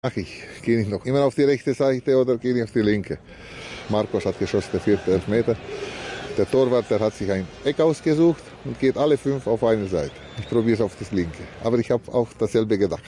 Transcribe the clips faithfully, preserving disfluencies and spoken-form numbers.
Ach, ich gehe nicht noch immer auf die rechte Seite oder gehe ich auf die linke? Marcos hat geschossen, der vierte Elfmeter. Der Torwart, der hat sich ein Eck ausgesucht und geht alle fünf auf eine Seite. Ich probiere es auf das linke. Aber ich habe auch dasselbe gedacht.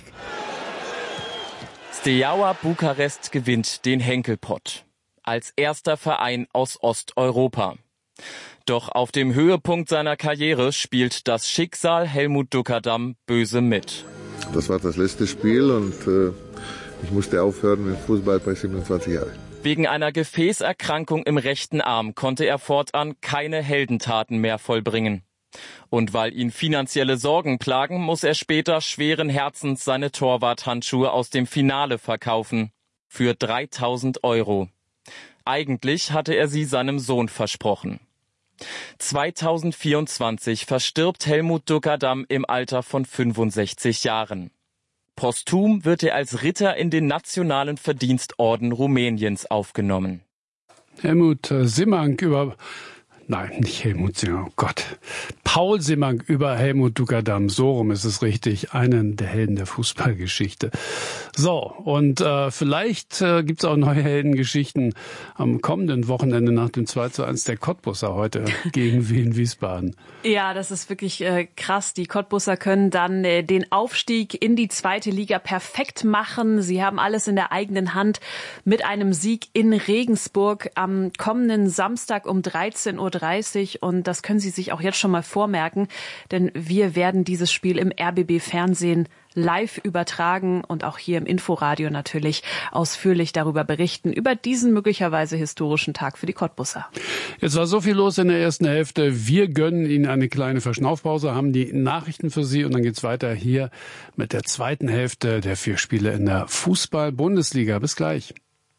Steaua Bukarest gewinnt den Henkelpott. Als erster Verein aus Osteuropa. Doch auf dem Höhepunkt seiner Karriere spielt das Schicksal Helmut Duckerdam böse mit. Das war das letzte Spiel und äh, ich musste aufhören mit Fußball bei siebenundzwanzig Jahren. Wegen einer Gefäßerkrankung im rechten Arm konnte er fortan keine Heldentaten mehr vollbringen. Und weil ihn finanzielle Sorgen plagen, muss er später schweren Herzens seine Torwarthandschuhe aus dem Finale verkaufen. Für dreitausend Euro. Eigentlich hatte er sie seinem Sohn versprochen. zweitausendvierundzwanzig verstirbt Helmut Duckerdam im Alter von fünfundsechzig Jahren. Posthum wird er als Ritter in den Nationalen Verdienstorden Rumäniens aufgenommen. Helmut Simmank über... Nein, nicht Helmut Simmank, oh Gott. Paul Simmank über Helmut Duckerdam, so rum ist es richtig, einen der Helden der Fußballgeschichte. So, und äh, vielleicht äh, gibt's auch neue Heldengeschichten am kommenden Wochenende nach dem zwei zu eins der Cottbusser heute gegen Wien Wiesbaden. Ja, das ist wirklich äh, krass. Die Cottbusser können dann äh, den Aufstieg in die zweite Liga perfekt machen. Sie haben alles in der eigenen Hand mit einem Sieg in Regensburg am kommenden Samstag um dreizehn Uhr dreißig. Und das können Sie sich auch jetzt schon mal vormerken, denn wir werden dieses Spiel im R B B-Fernsehen live übertragen und auch hier im Inforadio natürlich ausführlich darüber berichten, über diesen möglicherweise historischen Tag für die Cottbusser. Jetzt war so viel los in der ersten Hälfte. Wir gönnen Ihnen eine kleine Verschnaufpause, haben die Nachrichten für Sie und dann geht's weiter hier mit der zweiten Hälfte der vier Spiele in der Fußball-Bundesliga. Bis gleich.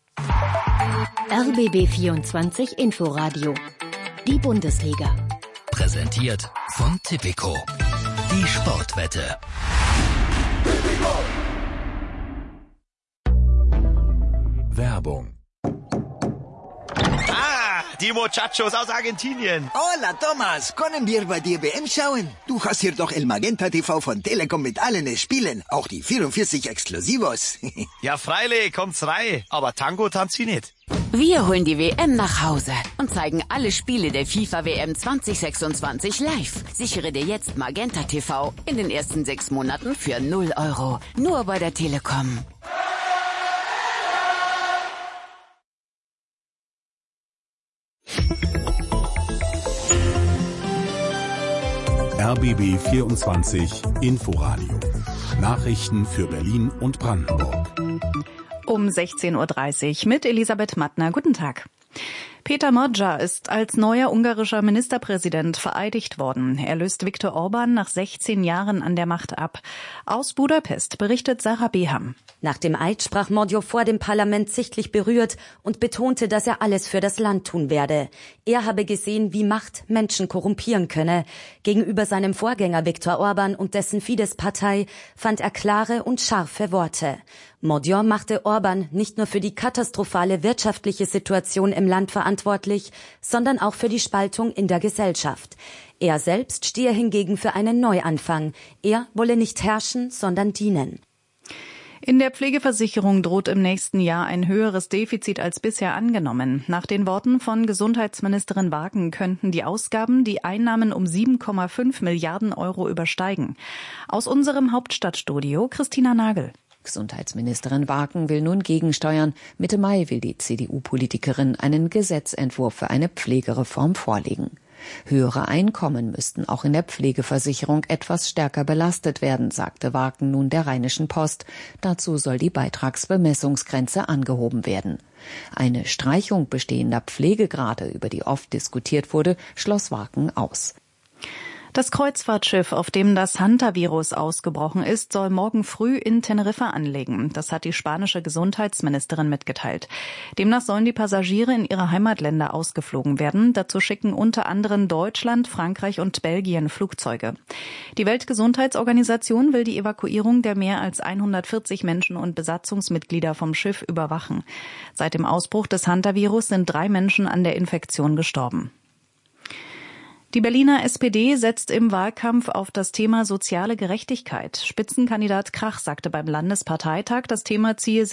R B B vierundzwanzig Inforadio. Die Bundesliga. Präsentiert von Tipico. Die Sportwette. Werbung. Ah, die Muchachos aus Argentinien. Hola, Thomas. Können wir bei dir W M schauen? Du hast hier doch El Magenta T V von Telekom mit allen Spielen. Auch die vierundvierzig Exklusivos. Ja, freilich, kommt's rein. Aber Tango tanzt sie nicht. Wir holen die W M nach Hause und zeigen alle Spiele der FIFA W M zwanzig sechsundzwanzig live. Sichere dir jetzt Magenta T V in den ersten sechs Monaten für null Euro. Nur bei der Telekom. R B B vierundzwanzig Inforadio. Nachrichten für Berlin und Brandenburg. Um sechzehn Uhr dreißig mit Elisabeth Mattner. Guten Tag. Peter Magyar ist als neuer ungarischer Ministerpräsident vereidigt worden. Er löst Viktor Orban nach sechzehn Jahren an der Macht ab. Aus Budapest berichtet Sarah Beham. Nach dem Eid sprach Magyar vor dem Parlament sichtlich berührt und betonte, dass er alles für das Land tun werde. Er habe gesehen, wie Macht Menschen korrumpieren könne. Gegenüber seinem Vorgänger Viktor Orban und dessen Fidesz-Partei fand er klare und scharfe Worte. Magyar machte Orban nicht nur für die katastrophale wirtschaftliche Situation im Land verantwortlich, sondern auch für die Spaltung in der Gesellschaft. Er selbst stehe hingegen für einen Neuanfang. Er wolle nicht herrschen, sondern dienen. In der Pflegeversicherung droht im nächsten Jahr ein höheres Defizit als bisher angenommen. Nach den Worten von Gesundheitsministerin Wagen könnten die Ausgaben die Einnahmen um sieben Komma fünf Milliarden Euro übersteigen. Aus unserem Hauptstadtstudio Christina Nagel. Gesundheitsministerin Wagen will nun gegensteuern. Mitte Mai will die C D U-Politikerin einen Gesetzentwurf für eine Pflegereform vorlegen. Höhere Einkommen müssten auch in der Pflegeversicherung etwas stärker belastet werden, sagte Wagen nun der Rheinischen Post. Dazu soll die Beitragsbemessungsgrenze angehoben werden. Eine Streichung bestehender Pflegegrade, über die oft diskutiert wurde, schloss Wagen aus. Das Kreuzfahrtschiff, auf dem das Hantavirus ausgebrochen ist, soll morgen früh in Teneriffa anlegen. Das hat die spanische Gesundheitsministerin mitgeteilt. Demnach sollen die Passagiere in ihre Heimatländer ausgeflogen werden. Dazu schicken unter anderem Deutschland, Frankreich und Belgien Flugzeuge. Die Weltgesundheitsorganisation will die Evakuierung der mehr als hundertvierzig Menschen und Besatzungsmitglieder vom Schiff überwachen. Seit dem Ausbruch des Hantavirus sind drei Menschen an der Infektion gestorben. Die Berliner S P D setzt im Wahlkampf auf das Thema soziale Gerechtigkeit. Spitzenkandidat Krach sagte beim Landesparteitag, das Thema ziehe